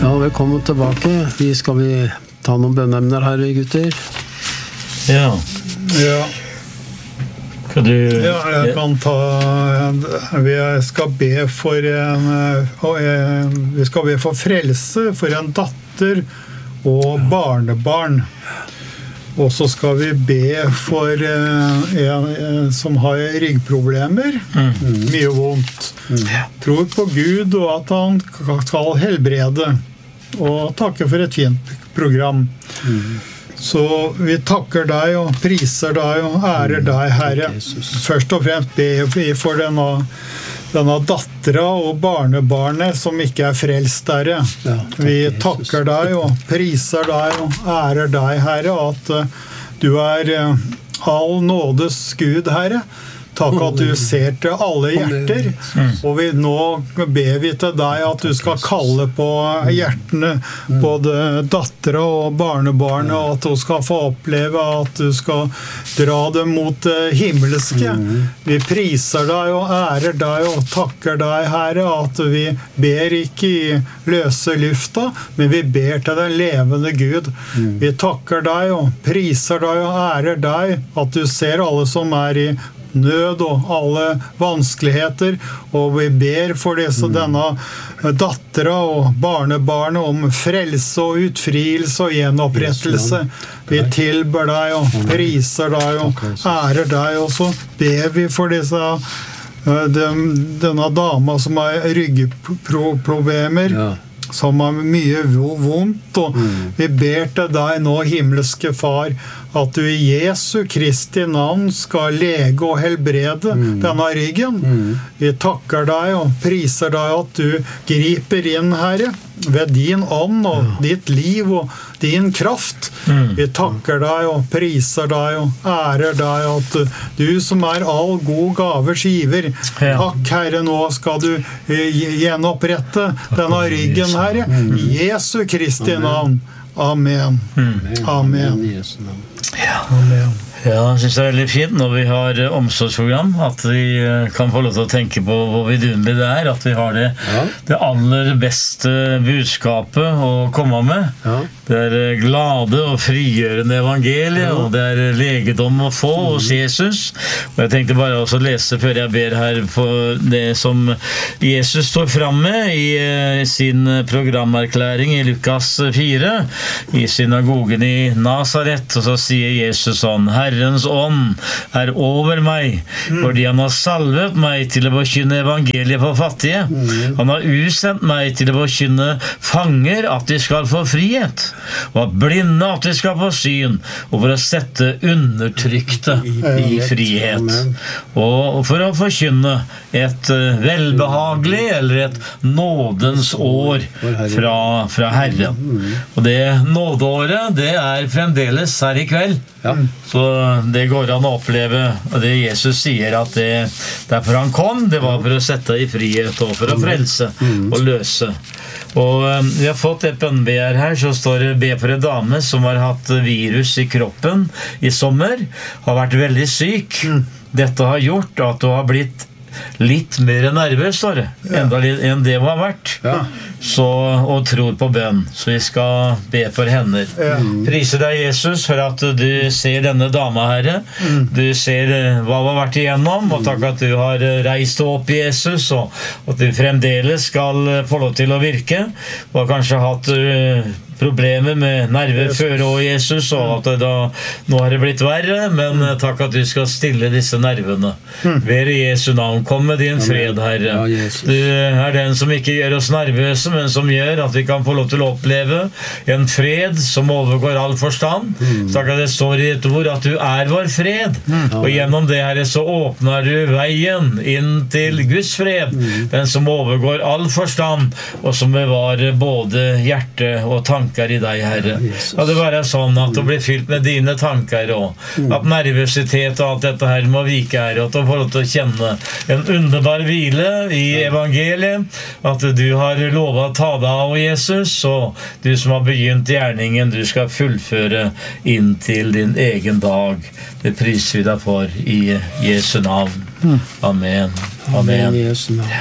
Ja, velkommen tilbake. Skal vi ta noen bønneemner her, gutter? Ja. Kan du... Ja, jeg kan ta... Vi skal be for frelse for en datter og barnebarn. Og så skal vi be for en som har ryggproblemer, mye vondt. Tror på Gud og at han skal helbrede. Og takke for et fint program. Så vi takker deg og priser deg og ærer deg, Herre. Først og fremst ber vi for denne dattera og barnebarnet som ikke er frelst, Herre. Vi takker deg og priser deg og ærer deg, Herre, at du er all nådes Gud, Herre. Takk at du ser til alle hjerter, og nå ber vi til deg at du skal kalle på hjertene, både dattera og barnebarnet, og at du skal få oppleve at du skal dra dem mot himmelske. Vi priser deg og ærer deg og takker deg, Herre, at vi ber ikke i løse lufta, men vi ber til den levende Gud. Vi takker deg og priser deg og ærer deg at du ser alle som er i nød og alle vanskeligheter, og vi ber for denne dattera og barnebarnet om frelse og utfrielse og gjenopprettelse. Vi tilber deg og priser deg og ærer deg, og så ber vi for denne dama som har ryggproblemer, som har mye vondt, og vi ber til deg nå, himmelske Far, at du i Jesu Kristi navn skal lege og helbrede denne ryggen. Vi takker deg og priser deg at du griper inn, Herre, ved din ånd og ditt liv og din kraft. Vi takker deg og priser deg og ærer deg at du som er all god gavers giver. Takk, Herre, nå skal du gjenopprette denne ryggen, Herre, i Jesu Kristi navn. Amen. Amen. Amen. Ja, jeg synes det er veldig fint når vi har omsorgsprogram, at vi kan få lov til å tenke på hvor vidunderlig det er, at vi har det aller beste budskapet å komme med. Det er glade og frigjørende evangeliet, og det er legedom å få hos Jesus. Og jeg tenkte bare også lese før jeg ber her på det som Jesus står frem med i sin programerklæring i Lukas 4, i synagogen i Nazaret, og så sier Jesus sånn: Herrens ånd er over meg, fordi han har salvet meg til å forkynne evangeliet for fattige. Han har utsendt meg til å forkynne fanger at de skal få frihet, og at blinde at de skal få syn, og for å sette undertrykte i frihet, og for å forkynne et velbehagelig eller et nådens år fra Herren. Og det nådeåret, det er fremdeles her i kveld. Så det går an å oppleve, og det Jesus sier, at derfor han kom, det var for å sette i frihet og for å frelse og løse. Og vi har fått et bønnbegjær her, så står det: be for en dame som har hatt virus i kroppen i sommer, har vært veldig syk. Dette har gjort at du har blitt litt mer nervøs, står det, enda enn det har vært. Og tror på bønn. Så vi skal be for henne. Priser deg, Jesus, for at du ser denne dama, Herre. Du ser hva vi har vært igjennom, og takk at du har reist opp, Jesus, og at du fremdeles skal få lov til å virke. Du har kanskje hatt problemer med nerver før og Jesus, og at nå har det blitt verre, men takk at du skal stille disse nervene. Ber i Jesu navn, kom med din fred, Herre. Du er den som ikke gjør oss nervøse, men som gjør at vi kan få lov til å oppleve en fred som overgår all forstand. Takk at det står i ditt ord at du er vår fred, og gjennom det, Herre, så åpner du veien inn til Guds fred, den som overgår all forstand, og som bevarer både hjerte og tanker i deg, Herre. Og det være sånn at du blir fylt med dine tanker, og at nervøsitet og alt dette her må vike, Herre, og at du får lov til å kjenne en underbar hvile i evangeliet, at du har lovet å ta deg av, Jesus, og du som har begynt gjerningen, du skal fullføre inn til din egen dag. Det priser vi deg for i Jesu navn. Amen. Amen.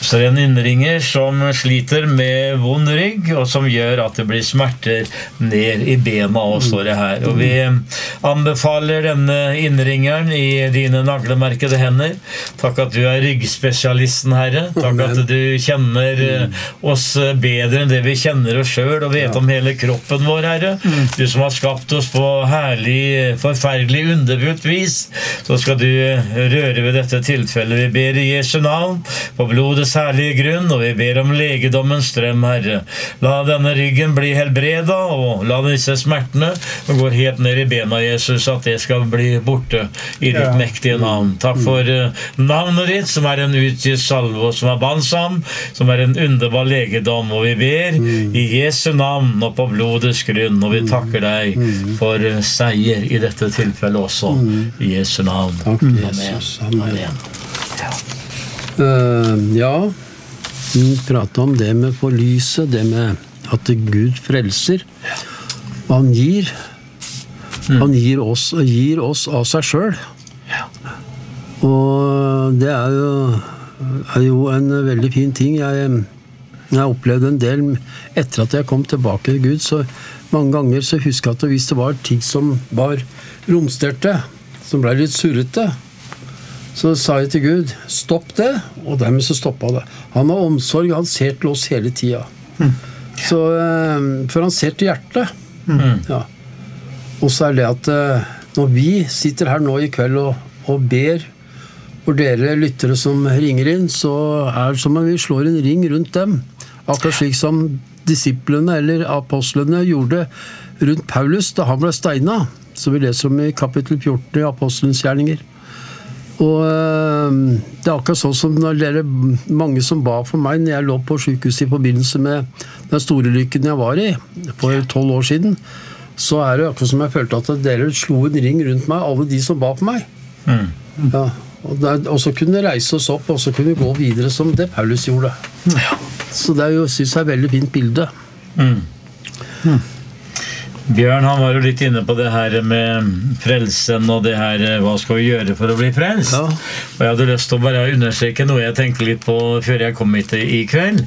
Så det en innringer som sliter med vond rygg, og som gjør at det blir smerter ned i bena, og står det her. Og vi anbefaler denne innringeren i dine naglemerkede hender. Takk at du ryggspesialisten, Herre. Takk at du kjenner oss bedre enn det vi kjenner oss selv, og vet om hele kroppen vår, Herre. Du som har skapt oss på herlig, forferdelig, underbrukt vis, så skal du røre ved dette tilfellet. Vi ber i Jesu navn, på blodets herlige grunn, og vi ber om legedommens strøm, Herre. La denne ryggen bli helbreda, og la disse smertene gå helt ned i bena, Jesus, at det skal bli borte i ditt mektige navn. Takk for navnet ditt, som en utgitt salve, og som balsam, som en underbar legedom, og vi ber i Jesu navn og på blodets grunn, og vi takker deg for seier i dette tilfellet også, i Jesu navn. Takk, Jesus. Amen. Ja, vi prater om det med forlyse, det med at Gud frelser, og han gir oss av seg selv. Og det er jo en veldig fin ting. Jeg opplevde en del etter at jeg kom tilbake til Gud, så mange ganger så husker jeg at hvis det var ting som var romsterte, som ble litt surrete, så sa jeg til Gud, stopp det, og dermed så stoppet det. Han har omsorg, han ser til oss hele tiden. Så, for han ser til hjertet. Ja. Og så det at når vi sitter her nå i kveld og ber for dere lyttere som ringer inn, så det som om vi slår en ring rundt dem. Akkurat slik som disiplene eller apostlene gjorde rundt Paulus da han ble steinet. Så vi leser om i kapittel 14 i Apostelens gjerninger. Og det akkurat sånn som når dere, mange som ba for meg når jeg lå på sykehuset i forbindelse med den store lykken jeg var i for 12 år siden, så det akkurat som jeg følte at dere slo en ring rundt meg, alle de som ba for meg. Ja, og så kunne vi reise oss opp, og så kunne vi gå videre som det Paulus gjorde. Så det synes jeg veldig fint bilde. Bjørn, han var jo litt inne på det her med frelsen og det her, hva skal vi gjøre for å bli frelst? Ja. Og jeg hadde lyst til å bare understreke noe jeg tenkte litt på før jeg kom hit i kveld.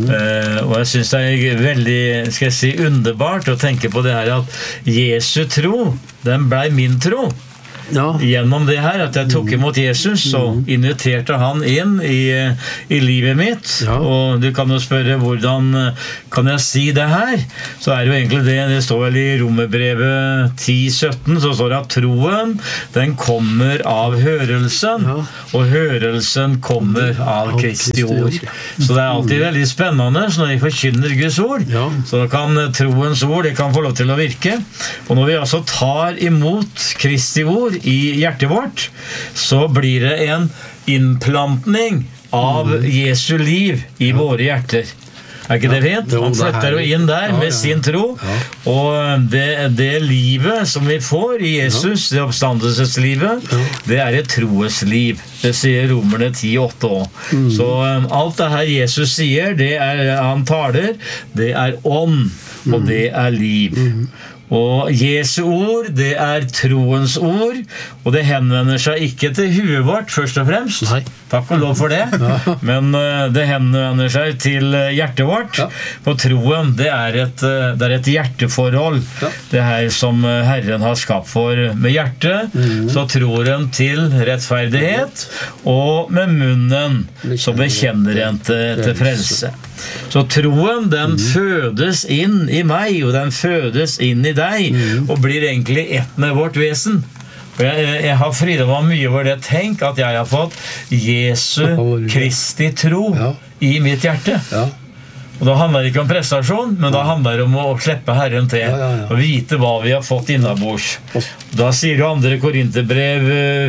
Og jeg synes det veldig, skal jeg si, underbart å tenke på det her at Jesu tro, den ble min tro. Ja. Gjennom det her, at jeg tok imot Jesus og inviterte han inn i livet mitt. Ja. Og du kan jo spørre, hvordan kan jeg si det her? Så det jo egentlig det står vel i Romerbrevet 10:17, så står det at troen, den kommer av hørelsen, og hørelsen kommer av Kristi ord. Så det alltid veldig spennende når vi forkynner Guds ord, så kan troens ord, det kan få lov til å virke. Og når vi altså tar imot Kristi ord i hjertet vårt, så blir det en innplantning av Jesu liv i våre hjerter. Ikke det fint? Han flytter jo inn der med sin tro, og det livet som vi får i Jesus, det oppstandelseslivet, det et troesliv. Det sier Romerne 10:8 også. Så alt det her Jesus sier, det han taler, det ånd, og det liv. Og Jesu ord, det troens ord, og det henvender seg ikke til huet vårt, først og fremst. Nei. Takk og lov for det. Men det henvender seg til hjertet vårt. For troen, det et hjerteforhold. Det her som Herren har skapt for med hjertet, så tror en til rettferdighet, og med munnen så bekjenner en til frelse. Så troen, den fødes inn i meg, og den fødes inn i deg, og blir egentlig ett med vårt vesen. Og jeg har frydet meg mye over det. Tenk at jeg har fått Jesu Kristi tro i mitt hjerte. Og da handler det ikke om prestasjon, men da handler det om å slippe Herren til, og vite hva vi har fått innabords. Da sier jo 2. Korinterbrev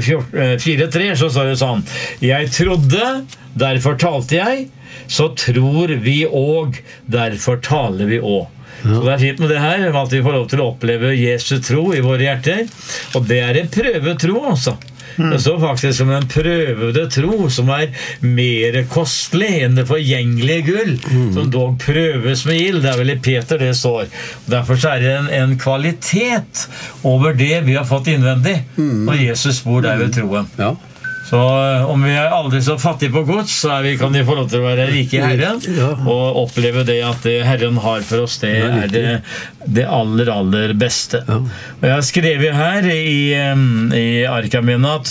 4:3, så står det sånn: Jeg trodde, derfor talte jeg, så tror vi og, derfor taler vi også. Så det fint med det her, at vi får lov til å oppleve Jesu tro i våre hjerter, og det en prøvetro også. Det står faktisk som en prøvede tro som mer kostelig enn det forgjengelige gull, som dog prøves med ild. Det vel i Peter det står. Derfor så det en kvalitet over det vi har fått innvendig, og Jesus bor der ved troen. Så om vi aldri så fattige på gods, så kan vi få lov til å være rike i Herren, og oppleve det at det Herren har for oss, det det aller, aller beste. Og jeg har skrevet her i arket mine at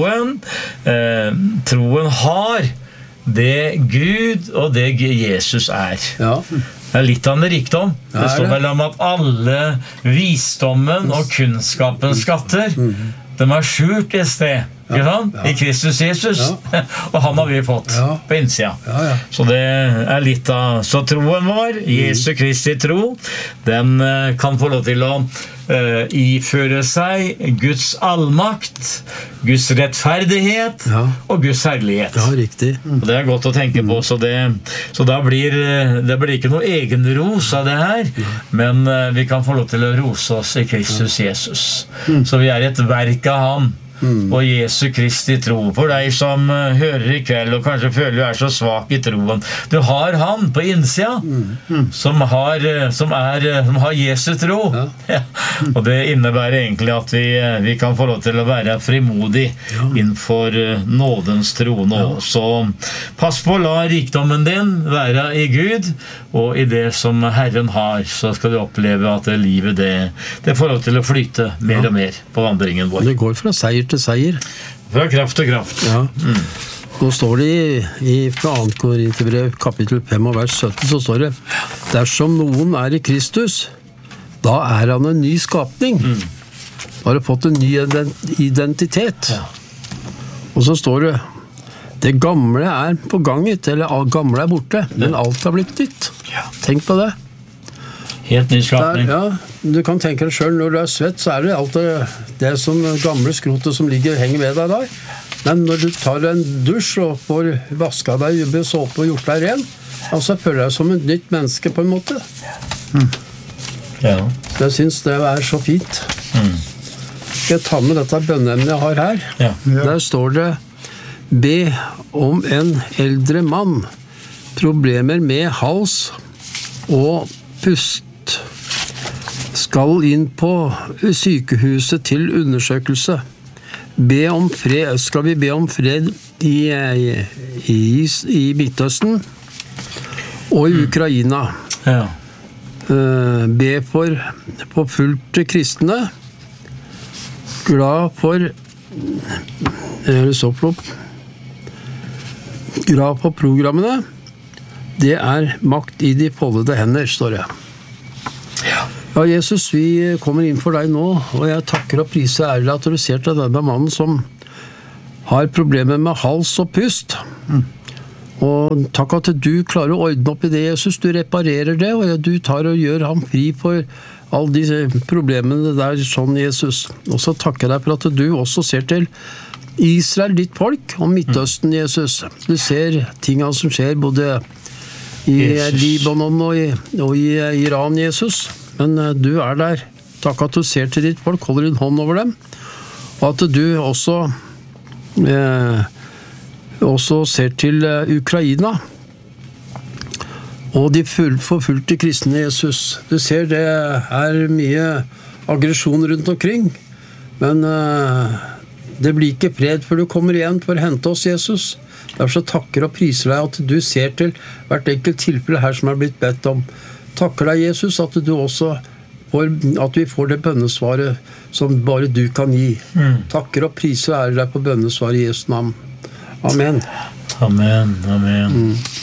troen har det Gud og det Jesus Det litt av en rikdom. Det står vel om at alle visdommen og kunnskapens skatter, de skjult et sted, ikke sant? I Kristus Jesus, og han har vi fått på innsida. Så det litt av, så troen vår, Jesu Kristi tro, den kan få lov til å iføre seg Guds allmakt, Guds rettferdighet og Guds herlighet. Ja, riktig. Og det godt å tenke på, så da blir det ikke noe egen ros av det her, men vi kan få lov til å rose oss i Kristus Jesus. Så vi et verk av han. Og Jesu Kristi tro. For deg som hører i kveld og kanskje føler du så svak i troen, du har han på innsida som har Jesu tro. Og det innebærer egentlig at vi kan få lov til å være frimodig innenfor nådens trone. Så pass på å la rikdommen din være i Gud og i det som Herren har, så skal du oppleve at livet det får lov til å flyte mer og mer på vandringen vår. Det går fra seier til seier. Fra kraft til kraft. Nå står det i 2. Korinterbrev kapittel 5 og vers 17, så står det: dersom noen i Kristus, da han en ny skapning. Da har fått en ny identitet. Og så står det: det gamle på ganget, eller gamle borte, men alt har blitt nytt. Tenk på det. Helt ny skapning. Du kan tenke deg selv, når du svett, så det alt det som gamle skrotet som henger ved deg der. Men når du tar en dusj og får vasket deg, med såpe og gjort deg ren, så føler jeg som et nytt menneske på en måte. Jeg synes det så fint. Skal jeg ta med dette bønneemnet jeg har her? Der står det: be om en eldre mann, problemer med hals og pust, skal inn på sykehuset til undersøkelse. Skal vi be om fred i Midtøsten og i Ukraina. Be for forfulgte kristne. Glad for Glad for programmene. Det makt i de foldede hender, står det. Ja, Jesus, vi kommer inn for deg nå, og jeg takker og priser ærlig at du ser til denne mannen som har problemer med hals og pust. Og takk at du klarer å ordne opp i det, Jesus. Du reparerer det, og du tar og gjør ham fri for alle disse problemene der, sånn, Jesus. Og så takker jeg deg for at du også ser til Israel, ditt folk, og Midtøsten, Jesus. Du ser tingene som skjer både i Libanon og i Iran, Jesus. Men du der. Takk at du ser til ditt folk, holder din hånd over dem. Og at du også ser til Ukraina. Og de forfulgte kristne, Jesus. Du ser det mye aggresjon rundt omkring. Men det blir ikke fred før du kommer igjen for å hente oss, Jesus. Derfor så takker og priser deg at du ser til hvert enkelt tilfelle her som blitt bedt om. Takker deg, Jesus, at du også at vi får det bønnesvaret som bare du kan gi. Takker og priser og ærer deg på bønnesvaret i Jesu navn. Amen. Amen, amen.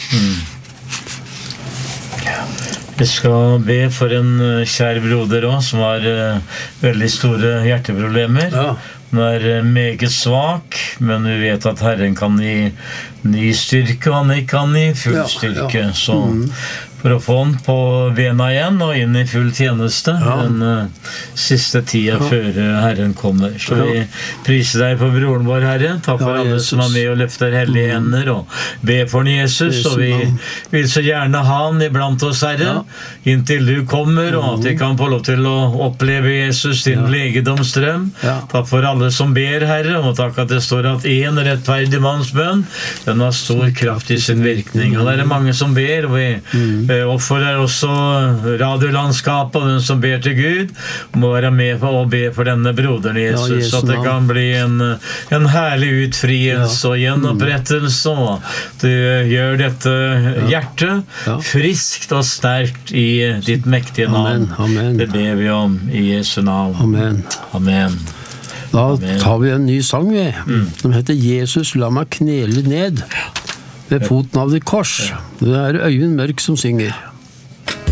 Vi skal be for en kjær broder også, som har veldig store hjerteproblemer. Han meget svak, men vi vet at Herren kan gi ny styrke, og han kan gi full styrke. Så for å få han på bena igjen og inn i full tjeneste den siste tiden før Herren kommer. Så vi priser deg for broren vår, Herre. Takk for alle som er med og løfter hellige hender og ber for den, Jesus. Og vi vil så gjerne ha han iblant oss, Herre, inntil du kommer, og at vi kan få lov til å oppleve Jesus din legedomsstrøm. Takk for alle som ber, Herre, og takk at det står at en rettferdig manns bønn, den har stor kraft i sin virkning. Og det mange som ber, og vi Og for det også radiolandskapet og den som ber til Gud, må være med på å be for denne broderen Jesus, så at det kan bli en herlig utfrielse og gjenopprettelse, og du gjør dette hjertet friskt og sterkt i ditt mektige navn. Amen. Det ber vi om i Jesu navn. Amen. Amen. Da tar vi en ny sang som heter Jesus, la meg knele ned ved foten av ditt kors. Det Øyvind Mørk som synger.